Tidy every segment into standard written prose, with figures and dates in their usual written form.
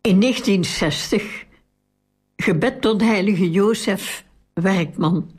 In 1960, gebed tot heilige Jozef, werkman.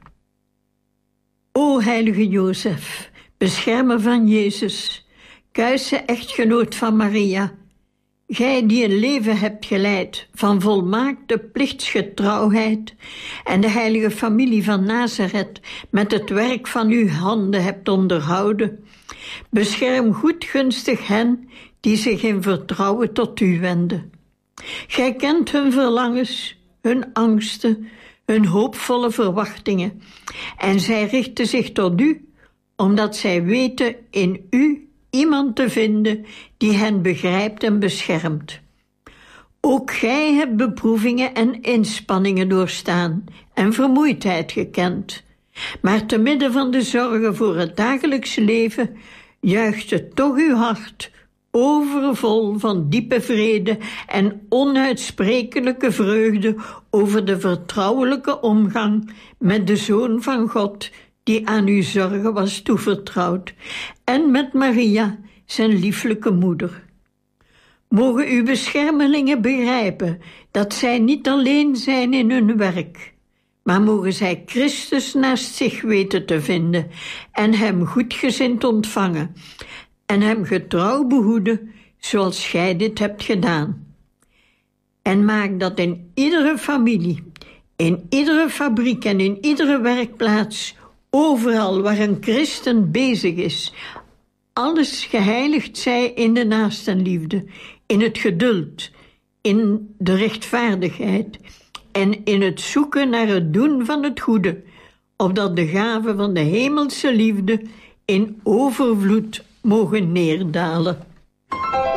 O heilige Jozef, beschermer van Jezus, kuise echtgenoot van Maria, gij die een leven hebt geleid van volmaakte plichtsgetrouwheid en de heilige familie van Nazareth met het werk van uw handen hebt onderhouden, bescherm goedgunstig hen die zich in vertrouwen tot u wenden. Gij kent hun verlangens, hun angsten, hun hoopvolle verwachtingen, en zij richten zich tot u, omdat zij weten in u iemand te vinden die hen begrijpt en beschermt. Ook gij hebt beproevingen en inspanningen doorstaan en vermoeidheid gekend, maar te midden van de zorgen voor het dagelijks leven juichte toch uw hart overvol van diepe vrede en onuitsprekelijke vreugde over de vertrouwelijke omgang met de Zoon van God, die aan uw zorgen was toevertrouwd, en met Maria, zijn lieflijke moeder. Mogen uw beschermelingen begrijpen dat zij niet alleen zijn in hun werk, maar mogen zij Christus naast zich weten te vinden en hem goedgezind ontvangen en hem getrouw behoeden zoals gij dit hebt gedaan. En maak dat in iedere familie, in iedere fabriek en in iedere werkplaats, overal waar een christen bezig is, alles geheiligd zij in de naastenliefde, in het geduld, in de rechtvaardigheid en in het zoeken naar het doen van het goede, opdat de gaven van de hemelse liefde in overvloed mogen neerdalen.